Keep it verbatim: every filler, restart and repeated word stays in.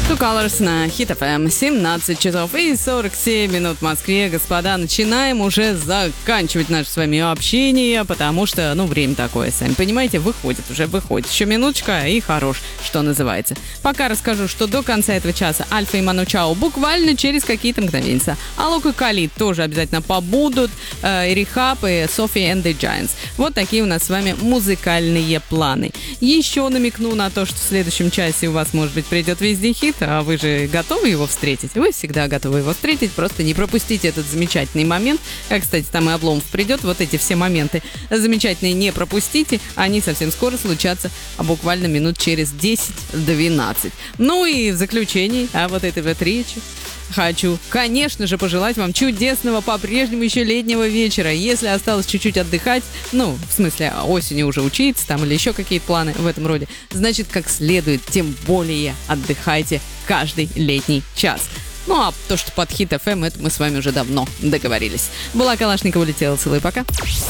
Two Colors на Hit эф эм. семнадцать часов и сорок семь минут в Москве. Господа, начинаем уже заканчивать наше с вами общение, потому что, ну, время такое, сами понимаете, выходит, уже выходит. Еще минуточка и хорош, что называется. Пока расскажу, что до конца этого часа Альфа и Ману Чао буквально через какие-то мгновения. Алок и Калид тоже обязательно побудут. Э, Рихаб и Софи and the Giants. Вот такие у нас с вами музыкальные планы. Еще намекну на то, что в следующем часе у вас, может быть, придет везде хит, а вы же готовы его встретить? Вы всегда готовы его встретить, просто не пропустите этот замечательный момент. Как, кстати, там и Обломов придет, вот эти все моменты замечательные не пропустите, они совсем скоро случатся, а буквально минут через десять-двенадцать. Ну и в заключении, а вот этой вот речи, хочу, конечно же, пожелать вам чудесного по-прежнему еще летнего вечера. Если осталось чуть-чуть отдыхать, ну, в смысле, осенью уже учиться там или еще какие-то планы в этом роде, значит, как следует, тем более отдыхайте каждый летний час. Ну, а то, что под Hit эф эм, это мы с вами уже давно договорились. Была Калашникова, летела, целую, пока.